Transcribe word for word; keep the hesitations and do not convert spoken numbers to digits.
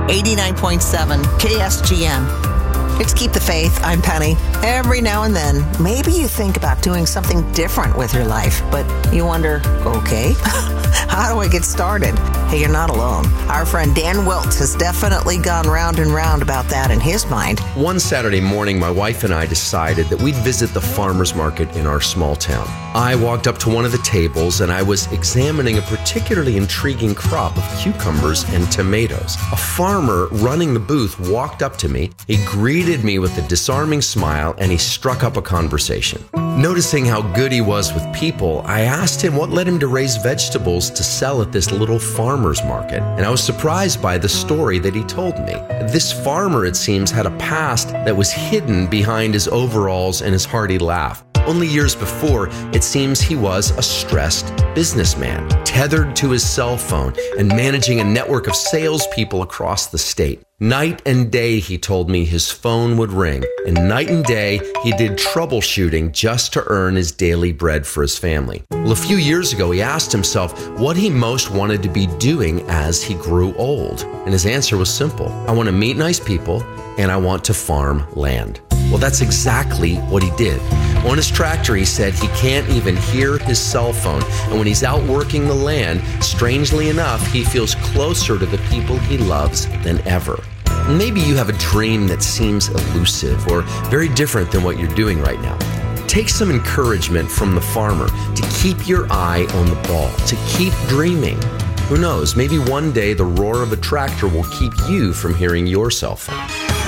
eighty-nine point seven K S G M. It's Keep the Faith. I'm Penny. Every now and then, maybe you think about doing something different with your life, but you wonder, okay, how do I get started? Hey, you're not alone. Our friend Dan Wilt has definitely gone round and round about that in his mind. One Saturday morning, my wife and I decided that we'd visit the farmer's market in our small town. I walked up to one of the tables and I was examining a particularly intriguing crop of cucumbers and tomatoes. A farmer running the booth walked up to me. He greeted me with a disarming smile and he struck up a conversation. Noticing how good he was with people, I asked him what led him to raise vegetables to sell at this little farmer's market. And I was surprised by the story that he told me. This farmer, it seems, had a past that was hidden behind his overalls and his hearty laugh. Only years before, it seems he was a stressed businessman, tethered to his cell phone and managing a network of salespeople across the state. Night and day, he told me, his phone would ring, and night and day, he did troubleshooting just to earn his daily bread for his family. Well, a few years ago, he asked himself what he most wanted to be doing as he grew old. And his answer was simple. I want to meet nice people, and I want to farm land. Well, that's exactly what he did. On his tractor, he said he can't even hear his cell phone. And when he's out working the land, strangely enough, he feels closer to the people he loves than ever. Maybe you have a dream that seems elusive or very different than what you're doing right now. Take some encouragement from the farmer to keep your eye on the ball, to keep dreaming. Who knows, maybe one day the roar of a tractor will keep you from hearing your cell phone.